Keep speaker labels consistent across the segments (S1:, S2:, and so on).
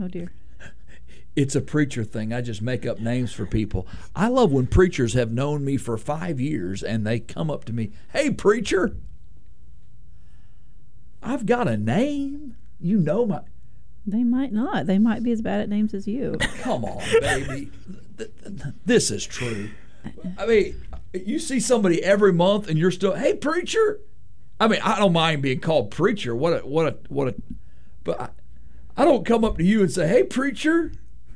S1: Oh, dear.
S2: It's a preacher thing. I just make up names for people. I love when preachers have known me for 5 years and they come up to me, "Hey, preacher, I've got a name. You know my..."
S1: They might not. They might be as bad at names as you.
S2: Come on, baby. This is true. I mean, you see somebody every month and you're still, "Hey, preacher." I mean, I don't mind being called preacher. But I don't come up to you and say, "Hey, preacher,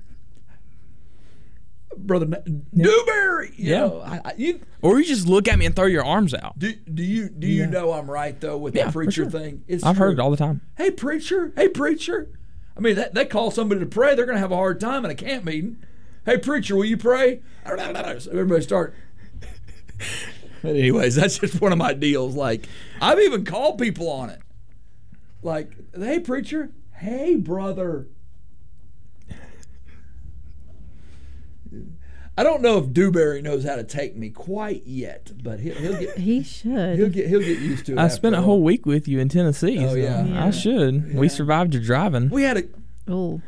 S2: Brother Dewberry." You know,
S3: or you just look at me and throw your arms out.
S2: Do you know I'm right though with the preacher thing?
S3: I've heard it all the time.
S2: "Hey, preacher. Hey, preacher." I mean, they call somebody to pray, they're going to have a hard time in a camp meeting. "Hey, preacher, will you pray?" So everybody start. But anyways, that's just one of my deals. Like, I've even called people on it. Like, "Hey, preacher." "Hey, brother." I don't know if Dewberry knows how to take me quite yet, but he'll get.
S1: He should.
S2: He'll get used to it.
S3: I spent a whole week with you in Tennessee.
S2: Oh,
S3: so
S2: yeah.
S3: I should.
S2: Yeah.
S3: We survived your driving.
S2: We had a.
S1: Oh.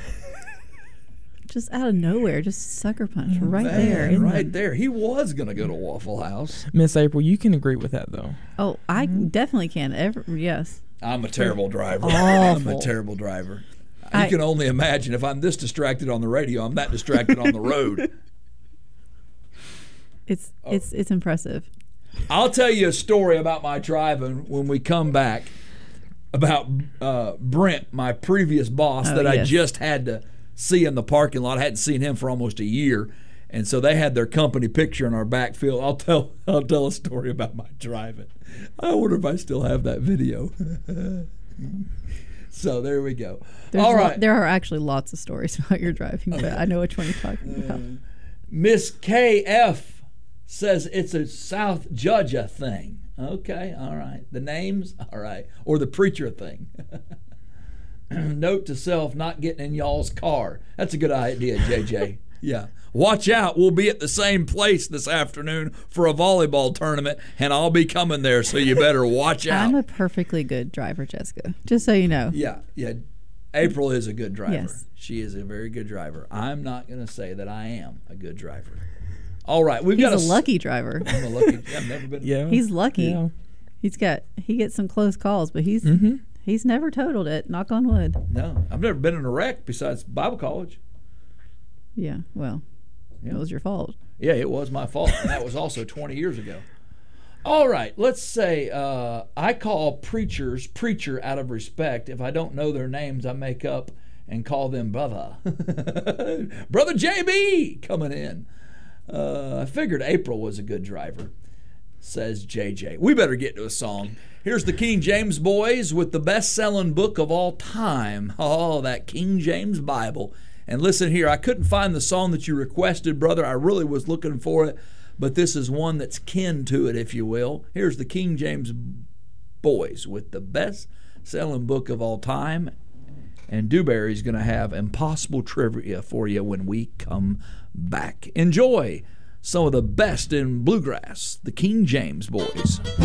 S1: Just out of nowhere, just sucker punch right there.
S2: Right there. He was going to go to Waffle House.
S3: Miss April, you can agree with that, though.
S1: Oh, I definitely can. Yes.
S2: I'm a terrible driver.
S1: Awful.
S2: I'm a terrible driver. You can only imagine if I'm this distracted on the radio, I'm that distracted on the road.
S1: It's impressive.
S2: I'll tell you a story about my driving when we come back about Brent, my previous boss I just had to see in the parking lot. I hadn't seen him for almost a year, and so they had their company picture in our backfield. I'll tell a story about my driving. I wonder if I still have that video. So there we go. All right.
S1: There are actually lots of stories about your driving, but I know which one you're talking about.
S2: Miss KF says it's a South Georgia thing. Okay, all right. The names, all right. Or the preacher thing. Note to self, not getting in y'all's car. That's a good idea, JJ. Yeah. Watch out. We'll be at the same place this afternoon for a volleyball tournament, and I'll be coming there, so you better watch out.
S1: I'm a perfectly good driver, Jessica, just so you know.
S2: Yeah. April is a good driver.
S1: Yes.
S2: She is a very good driver. I'm not going to say that I am a good driver. All right.
S1: He's a lucky driver.
S2: I'm a lucky. I've never been.
S3: Yeah.
S1: He's lucky.
S3: Yeah.
S1: He gets some close calls, but he's never totaled it. Knock on wood.
S2: No, I've never been in a wreck besides Bible college.
S1: Yeah, well, it was your fault.
S2: Yeah, it was my fault, and that was also 20 years ago. All right, let's say I call preachers preacher out of respect. If I don't know their names, I make up and call them brother. Brother JB coming in. I figured April was a good driver, says JJ. We better get to a song. Here's the King James Boys with the best-selling book of all time. Oh, that King James Bible. And listen here, I couldn't find the song that you requested, brother. I really was looking for it, but this is one that's kin to it, if you will. Here's the King James Boys with the best-selling book of all time. And Dewberry's going to have impossible trivia for you when we come back. Enjoy some of the best in bluegrass, the King James Boys.